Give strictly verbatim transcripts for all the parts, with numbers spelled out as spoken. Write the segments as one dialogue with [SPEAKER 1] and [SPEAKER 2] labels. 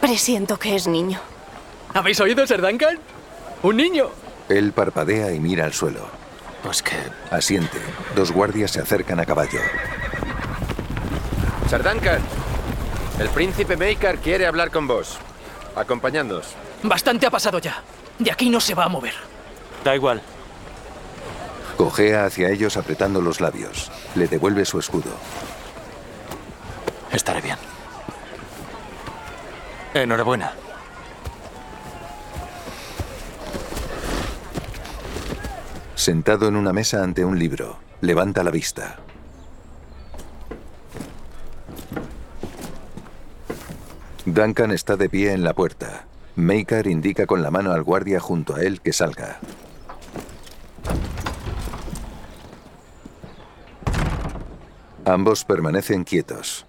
[SPEAKER 1] Presiento que es niño.
[SPEAKER 2] ¿Habéis oído, Sir Duncan? ¡Un niño!
[SPEAKER 3] Él parpadea y mira al suelo.
[SPEAKER 4] Pues que...
[SPEAKER 3] Asiente. Dos guardias se acercan a caballo.
[SPEAKER 5] Sir Duncan, el príncipe Maekar quiere hablar con vos. Acompañadnos.
[SPEAKER 2] Bastante ha pasado ya. De aquí no se va a mover.
[SPEAKER 4] Da igual.
[SPEAKER 3] Cojea hacia ellos apretando los labios. Le devuelve su escudo.
[SPEAKER 4] Estaré bien. Enhorabuena.
[SPEAKER 3] Sentado en una mesa ante un libro, levanta la vista. Duncan está de pie en la puerta. Maekar indica con la mano al guardia junto a él que salga. Ambos permanecen quietos.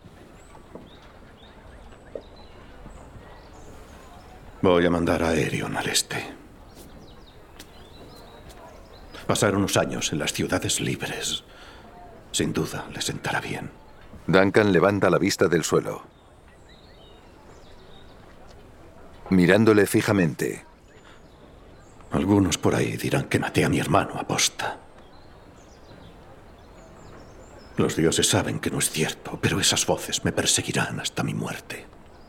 [SPEAKER 6] Voy a mandar a Aerion al este. Pasar unos años en las ciudades libres. Sin duda, le sentará bien.
[SPEAKER 3] Duncan levanta la vista del suelo. Mirándole fijamente.
[SPEAKER 6] Algunos por ahí dirán que maté a mi hermano a posta. Los dioses saben que no es cierto, pero esas voces me perseguirán hasta mi muerte.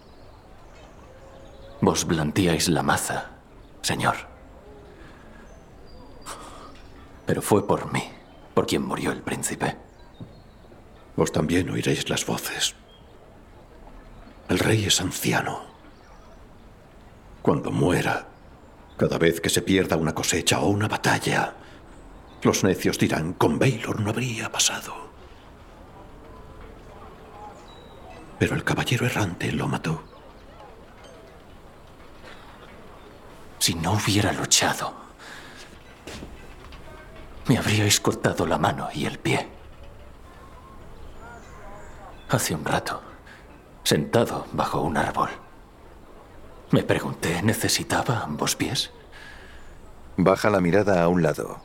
[SPEAKER 4] Vos blandiáis la maza, señor. Pero fue por mí, por quien murió el príncipe.
[SPEAKER 6] Vos también oiréis las voces. El rey es anciano. Cuando muera, cada vez que se pierda una cosecha o una batalla, los necios dirán, con Baelor no habría pasado. Pero el caballero errante lo mató.
[SPEAKER 4] Si no hubiera luchado, me habríais cortado la mano y el pie. Hace un rato, sentado bajo un árbol, me pregunté, ¿necesitaba ambos pies?
[SPEAKER 3] Baja la mirada a un lado.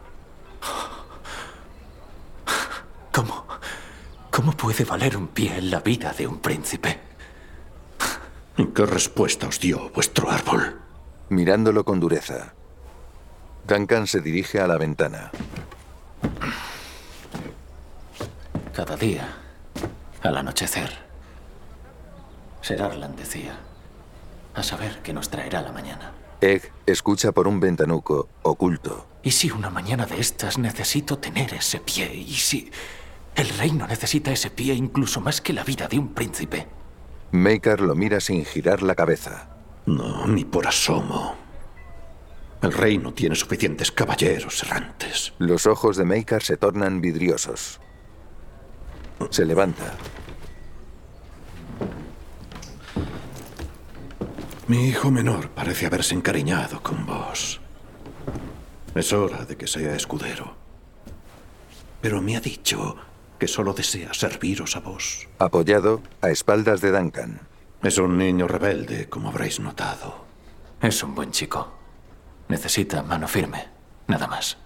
[SPEAKER 4] ¿Cómo? ¿Cómo puede valer un pie en la vida de un príncipe?
[SPEAKER 6] ¿Qué respuesta os dio vuestro árbol?
[SPEAKER 3] Mirándolo con dureza. Duncan se dirige a la ventana.
[SPEAKER 4] Cada día, al anochecer, Ser Arlan decía, a saber qué nos traerá la mañana.
[SPEAKER 3] Egg escucha por un ventanuco oculto.
[SPEAKER 4] ¿Y si una mañana de estas necesito tener ese pie? ¿Y si el reino necesita ese pie incluso más que la vida de un príncipe?
[SPEAKER 3] Maekar lo mira sin girar la cabeza.
[SPEAKER 6] No, ni por asomo. El reino tiene suficientes caballeros errantes.
[SPEAKER 3] Los ojos de Maekar se tornan vidriosos. Se levanta.
[SPEAKER 6] Mi hijo menor parece haberse encariñado con vos. Es hora de que sea escudero. Pero me ha dicho que solo desea serviros a vos.
[SPEAKER 3] Apoyado a espaldas de Duncan.
[SPEAKER 6] Es un niño rebelde, como habréis notado.
[SPEAKER 4] Es un buen chico. Necesita mano firme, nada más.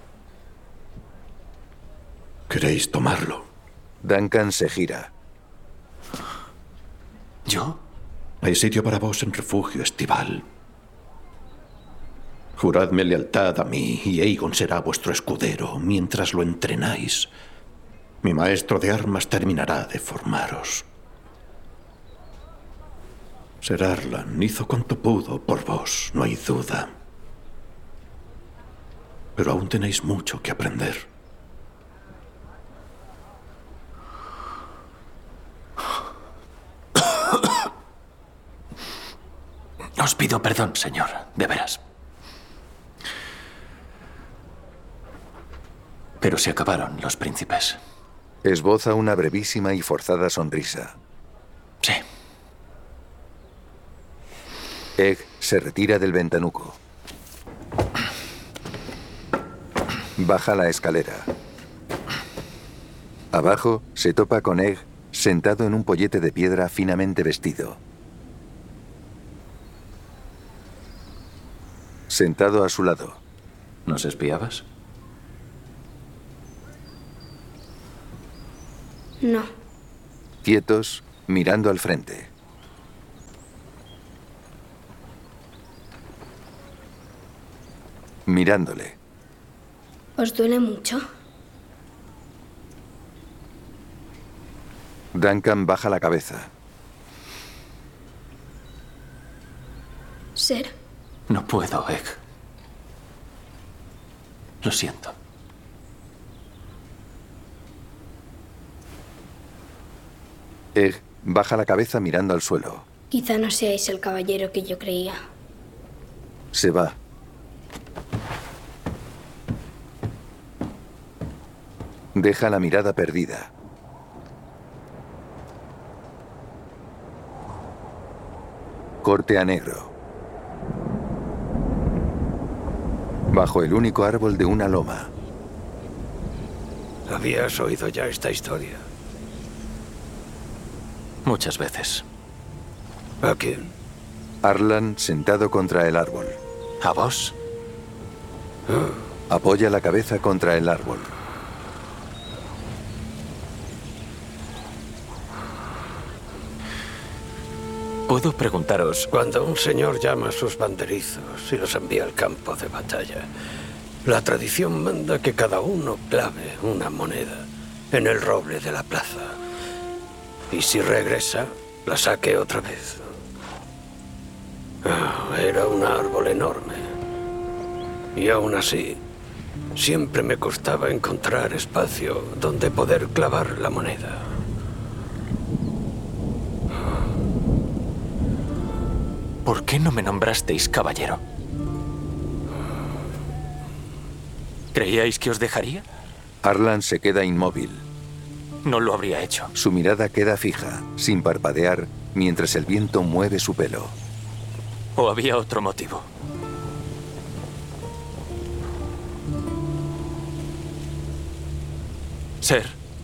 [SPEAKER 6] ¿Queréis tomarlo?
[SPEAKER 3] Duncan se gira.
[SPEAKER 4] ¿Yo?
[SPEAKER 6] Hay sitio para vos en refugio estival. Juradme lealtad a mí y Aegon será vuestro escudero mientras lo entrenáis. Mi maestro de armas terminará de formaros. Ser Arlan hizo cuanto pudo por vos, no hay duda. Pero aún tenéis mucho que aprender.
[SPEAKER 4] Os pido perdón, señor, de veras. Pero se acabaron los príncipes.
[SPEAKER 3] Esboza una brevísima y forzada sonrisa.
[SPEAKER 4] Sí.
[SPEAKER 3] Egg se retira del ventanuco. Baja la escalera. Abajo se topa con Egg sentado en un pollete de piedra finamente vestido. Sentado a su lado.
[SPEAKER 4] ¿Nos espiabas?
[SPEAKER 1] No.
[SPEAKER 3] Quietos, mirando al frente. mirándole.
[SPEAKER 1] ¿Os duele mucho?
[SPEAKER 3] Duncan baja la cabeza.
[SPEAKER 1] Ser.
[SPEAKER 4] No puedo, Egg. Lo siento.
[SPEAKER 3] Egg baja la cabeza mirando al suelo.
[SPEAKER 1] Quizá no seáis el caballero que yo creía.
[SPEAKER 3] Se va. Deja la mirada perdida. Corte a negro. Bajo el único árbol de una loma.
[SPEAKER 7] ¿Habías oído ya esta historia?
[SPEAKER 4] Muchas veces.
[SPEAKER 7] ¿A quién?
[SPEAKER 3] Arlan sentado contra el árbol.
[SPEAKER 4] ¿A vos?
[SPEAKER 3] Apoya la cabeza contra el árbol.
[SPEAKER 4] ¿Puedo preguntaros?
[SPEAKER 7] Cuando un señor llama a sus banderizos y los envía al campo de batalla, la tradición manda que cada uno clave una moneda en el roble de la plaza. Y si regresa, la saque otra vez. Oh, era un árbol enorme. Y aún así, siempre me costaba encontrar espacio donde poder clavar la moneda.
[SPEAKER 4] ¿Por qué no me nombrasteis caballero? ¿Creíais que os dejaría?
[SPEAKER 3] Arlan se queda inmóvil.
[SPEAKER 4] No lo habría hecho.
[SPEAKER 3] Su mirada queda fija, sin parpadear, mientras el viento mueve su pelo.
[SPEAKER 4] ¿O había otro motivo? Ser.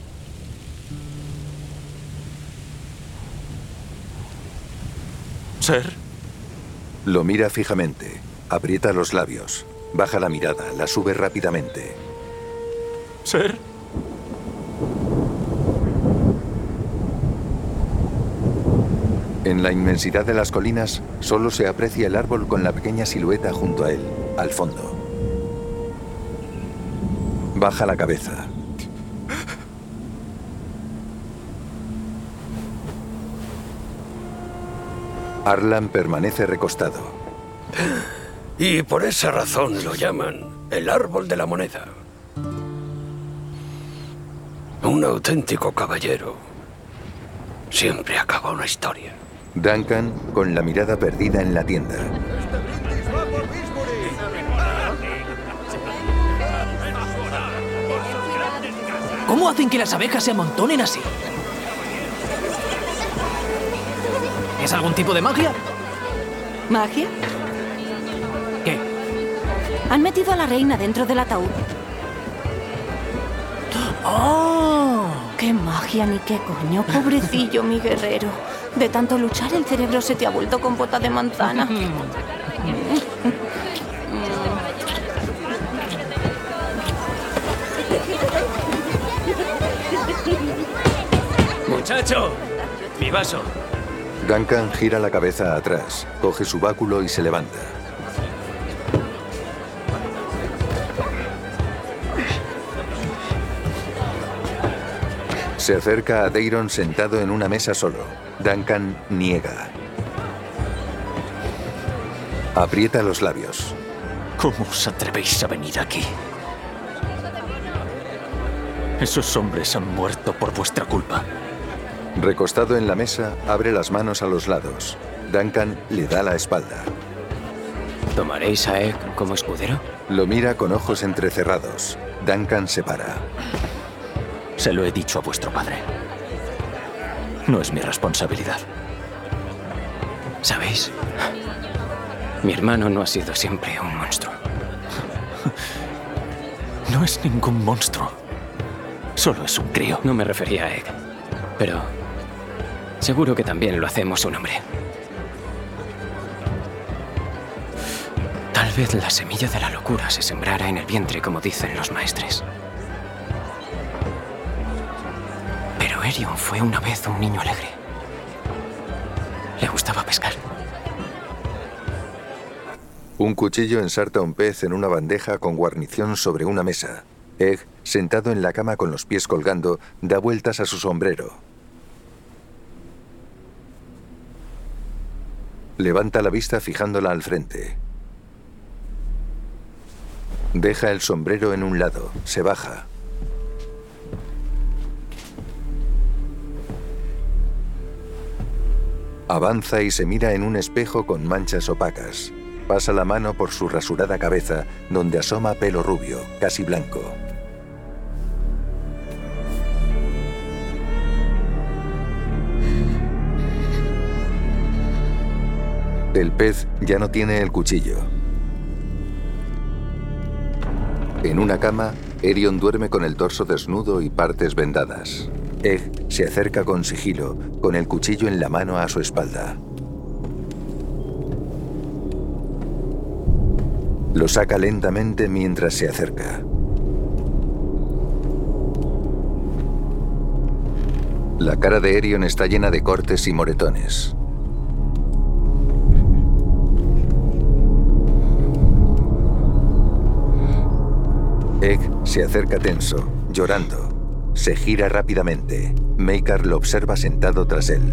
[SPEAKER 4] Ser.
[SPEAKER 3] Lo mira fijamente. Aprieta los labios. Baja la mirada, la sube rápidamente.
[SPEAKER 4] Ser.
[SPEAKER 3] En la inmensidad de las colinas, solo se aprecia el árbol con la pequeña silueta junto a él, al fondo. Baja la cabeza. Arlan permanece recostado.
[SPEAKER 7] Y por esa razón lo llaman el árbol de la moneda. Un auténtico caballero siempre acaba una historia.
[SPEAKER 3] Duncan, con la mirada perdida en la tienda.
[SPEAKER 2] ¿Cómo hacen que las abejas se amontonen así? ¿Es algún tipo de magia?
[SPEAKER 8] ¿Magia?
[SPEAKER 2] ¿Qué?
[SPEAKER 8] Han metido a la reina dentro del ataúd.
[SPEAKER 2] ¡Oh!
[SPEAKER 8] ¡Qué magia ni qué coño! Pobrecillo, mi guerrero. De tanto luchar, el cerebro se te ha vuelto compota de manzana.
[SPEAKER 2] ¡Muchacho! ¡Mi vaso!
[SPEAKER 3] Duncan gira la cabeza atrás, coge su báculo y se levanta. Se acerca a Deiron sentado en una mesa solo. Duncan niega. Aprieta los labios.
[SPEAKER 4] ¿Cómo os atrevéis a venir aquí? Esos hombres han muerto por vuestra culpa.
[SPEAKER 3] Recostado en la mesa, abre las manos a los lados. Duncan le da la espalda.
[SPEAKER 9] ¿Tomaréis a Egg como escudero?
[SPEAKER 3] Lo mira con ojos entrecerrados. Duncan se para.
[SPEAKER 4] Se lo he dicho a vuestro padre. No es mi responsabilidad.
[SPEAKER 9] ¿Sabéis? Mi hermano no ha sido siempre un monstruo.
[SPEAKER 4] No es ningún monstruo. Solo es un crío.
[SPEAKER 9] No me refería a Egg. Pero seguro que también lo hacemos un hombre. Tal vez la semilla de la locura se sembrara en el vientre, como dicen los maestres. Pero Erion fue una vez un niño alegre. Le gustaba pescar.
[SPEAKER 3] Un cuchillo ensarta un pez en una bandeja con guarnición sobre una mesa. Egg, sentado en la cama con los pies colgando, da vueltas a su sombrero. Levanta la vista fijándola al frente. Deja el sombrero en un lado, se baja. Avanza y se mira en un espejo con manchas opacas. Pasa la mano por su rasurada cabeza, donde asoma pelo rubio, casi blanco. El pez ya no tiene el cuchillo. En una cama, Aerion duerme con el torso desnudo y partes vendadas. Egg se acerca con sigilo, con el cuchillo en la mano a su espalda. Lo saca lentamente mientras se acerca. La cara de Aerion está llena de cortes y moretones. Egg se acerca tenso, llorando. Se gira rápidamente. Maekar lo observa sentado tras él.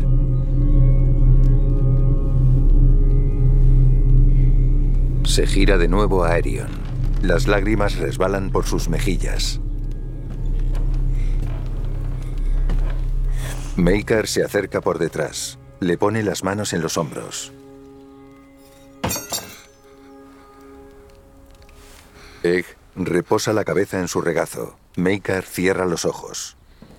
[SPEAKER 3] Se gira de nuevo a Aerion. Las lágrimas resbalan por sus mejillas. Maekar se acerca por detrás. Le pone las manos en los hombros. Egg reposa la cabeza en su regazo. Maekar cierra los ojos.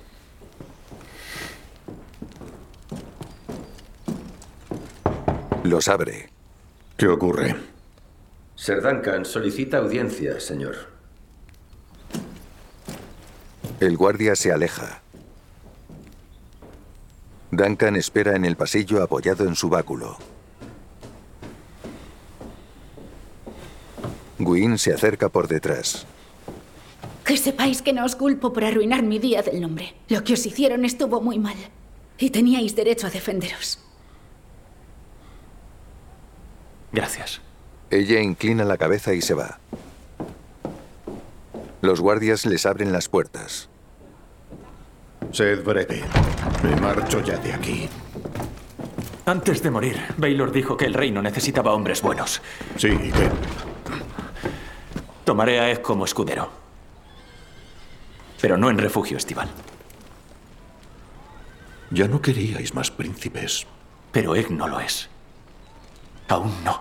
[SPEAKER 3] Los abre.
[SPEAKER 6] ¿Qué ocurre?
[SPEAKER 5] Sir Duncan solicita audiencia, señor.
[SPEAKER 3] El guardia se aleja. Duncan espera en el pasillo apoyado en su báculo. Gwyn se acerca por detrás.
[SPEAKER 8] Que sepáis que no os culpo por arruinar mi día del nombre. Lo que os hicieron estuvo muy mal. Y teníais derecho a defenderos.
[SPEAKER 9] Gracias.
[SPEAKER 3] Ella inclina la cabeza y se va. Los guardias les abren las puertas.
[SPEAKER 6] Sed breve. Me marcho ya de aquí.
[SPEAKER 4] Antes de morir, Baylor dijo que el reino necesitaba hombres buenos.
[SPEAKER 6] Sí, ¿y qué?
[SPEAKER 4] Tomaré a Egg como escudero. Pero no en refugio estival.
[SPEAKER 6] Ya no queríais más príncipes.
[SPEAKER 4] Pero Egg no lo es. Aún no.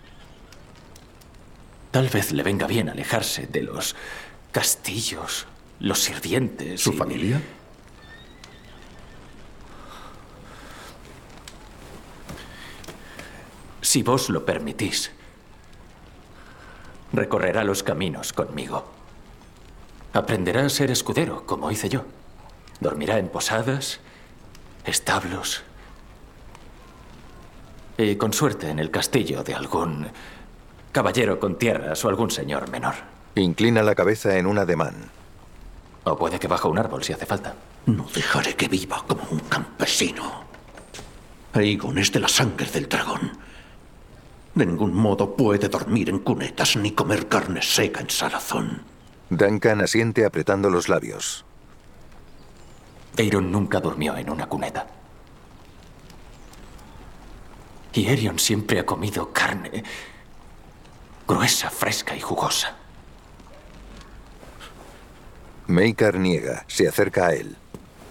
[SPEAKER 4] Tal vez le venga bien alejarse de los castillos, los sirvientes.
[SPEAKER 6] ¿Su
[SPEAKER 4] y...
[SPEAKER 6] familia?
[SPEAKER 4] Si vos lo permitís, recorrerá los caminos conmigo. Aprenderá a ser escudero, como hice yo. Dormirá en posadas, establos y, con suerte, en el castillo de algún caballero con tierras o algún señor menor.
[SPEAKER 3] Inclina la cabeza en un ademán.
[SPEAKER 4] O puede que bajo un árbol si hace falta.
[SPEAKER 6] No dejaré que viva como un campesino. Aegon es de la sangre del dragón. De ningún modo puede dormir en cunetas ni comer carne seca en salazón.
[SPEAKER 3] Duncan asiente apretando los labios.
[SPEAKER 4] Aeron nunca durmió en una cuneta. Y Aerion siempre ha comido carne gruesa, fresca y jugosa.
[SPEAKER 3] Maekar niega, se acerca a él.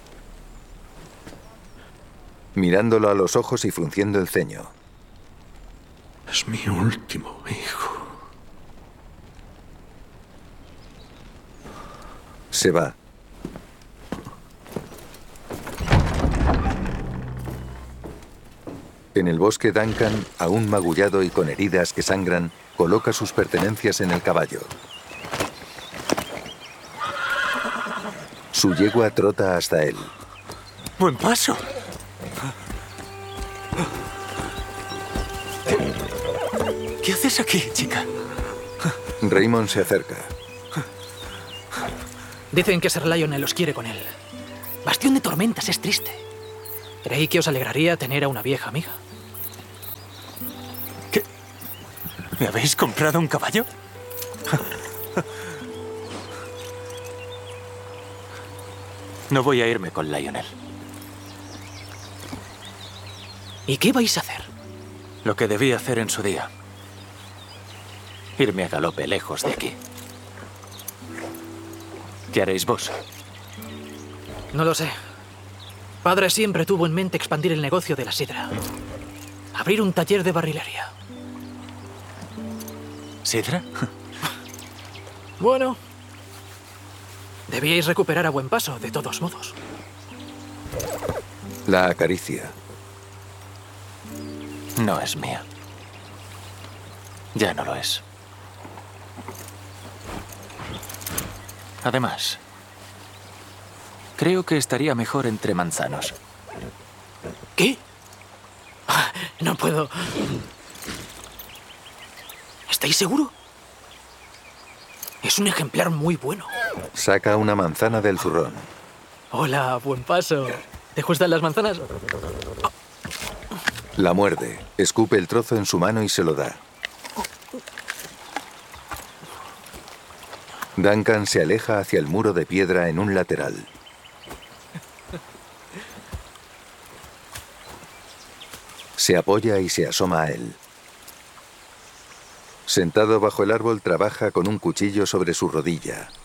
[SPEAKER 3] Mirándolo a los ojos y frunciendo el ceño.
[SPEAKER 6] Es mi último hijo.
[SPEAKER 3] Se va. En el bosque, Duncan, aún magullado y con heridas que sangran, coloca sus pertenencias en el caballo. Su yegua trota hasta él.
[SPEAKER 2] ¡Buen paso! ¿Qué haces aquí, chica?
[SPEAKER 3] Raymond se acerca.
[SPEAKER 2] Dicen que Ser Lionel os quiere con él. Bastión de tormentas es triste. Creí que os alegraría tener a una vieja amiga.
[SPEAKER 6] ¿Qué?
[SPEAKER 10] ¿Me habéis comprado un caballo? No voy a irme con Lionel.
[SPEAKER 2] ¿Y qué vais a hacer?
[SPEAKER 10] Lo que debí hacer en su día. Irme a galope lejos de aquí. ¿Qué haréis vos?
[SPEAKER 2] No lo sé. Padre siempre tuvo en mente expandir el negocio de la sidra. Abrir un taller de barrilería.
[SPEAKER 10] ¿Sidra?
[SPEAKER 2] Bueno, debíais recuperar a buen paso, de todos modos.
[SPEAKER 3] La acaricia.
[SPEAKER 10] No es mía. Ya no lo es. Además, creo que estaría mejor entre manzanos.
[SPEAKER 2] ¿Qué? No puedo. ¿Estáis seguro? Es un ejemplar muy bueno.
[SPEAKER 3] Saca una manzana del zurrón.
[SPEAKER 2] Hola, buen paso. ¿Te gustan las manzanas?
[SPEAKER 3] La muerde, escupe el trozo en su mano y se lo da. Duncan se aleja hacia el muro de piedra en un lateral. Se apoya y se asoma a él. Sentado bajo el árbol trabaja con un cuchillo sobre su rodilla.